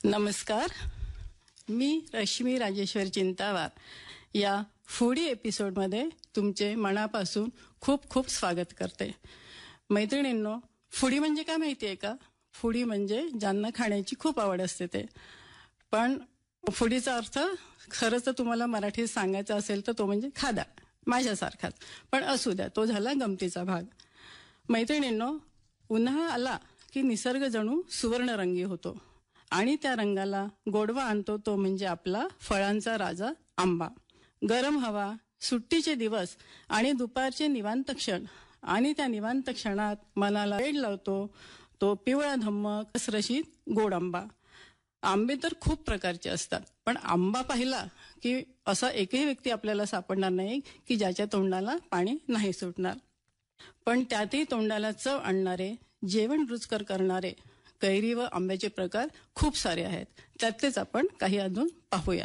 नमस्कार. मी रश्मी राजेश्वर चिंतावार या फूडी एपिसोडमध्ये तुमचे मनापासून खूप खूप स्वागत करते. मैत्रिणींनो, फूडी म्हणजे काय माहिती आहे का? फूडी म्हणजे ज्यांना खाण्याची खूप आवड असते ते. पण फूडीचा अर्थ खरंच तर तुम्हाला मराठीत सांगायचा असेल तर तो म्हणजे खादा, माझ्यासारखाच. पण असू द्या, तो झाला गमतीचा भाग. मैत्रिणींनो, उन्हाळा आला की निसर्ग जणू सुवर्णरंगी होतो आणि त्या रंगाला गोडवा आणतो तो म्हणजे आपला फळांचा राजा आंबा. गरम हवा, सुट्टीचे दिवस आणि दुपारचे निवांत क्षण, आणि त्या निवांत क्षणात मनाला वेड लावतो तो पिवळा धम्मक रसरशीत गोड आंबा. आंबे तर खूप प्रकारचे असतात, पण आंबा पाहिला की असा एकही व्यक्ती आपल्याला सापडणार नाही की ज्याच्या तोंडाला पाणी नाही सुटणार. पण त्यातही तोंडाला चव आणणारे, जेवण रुचकर करणारे कैरी व आंब्याचे प्रकार खूप सारे आहेत. त्यातलेच आपण काही अजून पाहूयात.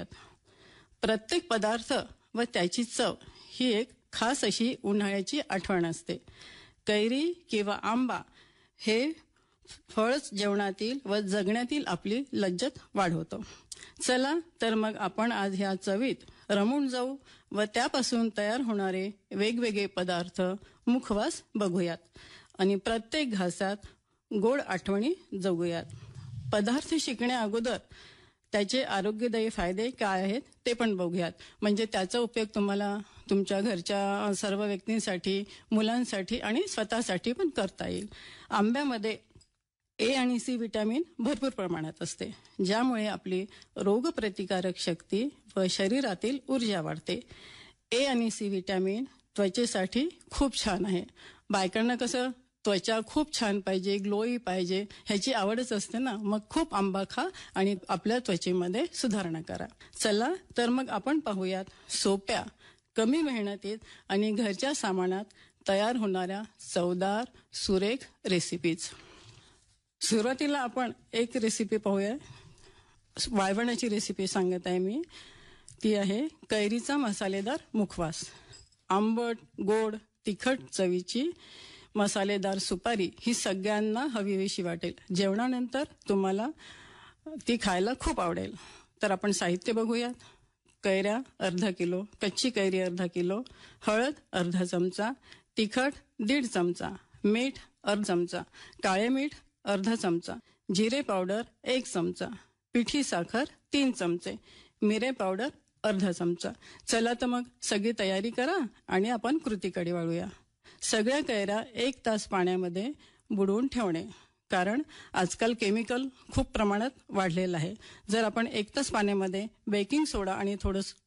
प्रत्येक पदार्थ व त्याची चव ही एक खास अशी उन्हाळ्याची आठवण असते. कैरी किंवा आंबा हे फळच जेवणातील व जगण्यातील आपली लज्जत वाढवतो. चला तर मग आपण आज ह्या चवीत रमून जाऊ व त्यापासून तयार होणारे वेगवेगळे पदार्थ मुखवास बघूयात आणि प्रत्येक घासात गोड आठवणी जगूयात. पदार्थ शिकण्या अगोदर त्याचे आरोग्यदायी फायदे काय आहेत ते पण बघूयात. म्हणजे त्याचा उपयोग तुम्हाला तुमच्या घरच्या सर्व व्यक्तींसाठी, मुलांसाठी आणि स्वतःसाठी पण करता येईल. आंब्यामध्ये ए आणि सी विटॅमिन भरपूर प्रमाणात असते, ज्यामुळे आपली रोगप्रतिकारक शक्ती व शरीरातील ऊर्जा वाढते. ए आणि सी विटॅमिन त्वचेसाठी खूप छान आहे. बायकांना कसं त्वचा खूप छान पाहिजे, ग्लोई पाहिजे, ह्याची आवडच असते ना. मग खूप आंबा खा आणि आपल्या त्वचेमध्ये सुधारणा करा. चला तर मग आपण पाहूयात सोप्या, कमी मेहनतीत आणि घरच्या सामानात तयार होणाऱ्या चवदार सुरेख रेसिपीज. सुरुवातीला आपण एक रेसिपी पाहूया. वाळवणाची रेसिपी सांगत आहे मी. ती आहे कैरीचा मसालेदार मुखवास. आंबट, गोड, तिखट चवीची मसालेदार सुपारी ही सगळ्यांना हवीविषयी वाटेल. जेवणानंतर तुम्हाला ती खायला खूप आवडेल. तर आपण साहित्य बघूयात. कैऱ्या अर्धा किलो, कच्ची कैरी अर्धा किलो, हळद अर्धा चमचा, तिखट 1.5 चमचा, मीठ अर्धा चमचा, काळे मीठ अर्धा चमचा, जिरे पावडर 1 चमचा, पिठी साखर 3 चमचे, मिरे पावडर अर्धा चमचा. चला तर मग सगळी तयारी करा आणि आपण कृतीकडे वळूया. सगळ्या कैऱ्या 1 तास पाण्यामध्ये बुडवून ठेवणे, कारण आजकाल केमिकल खूप प्रमाणात वाढलेलं आहे. जर आपण 1 तास पाण्यामध्ये बेकिंग सोडा आणि थोडं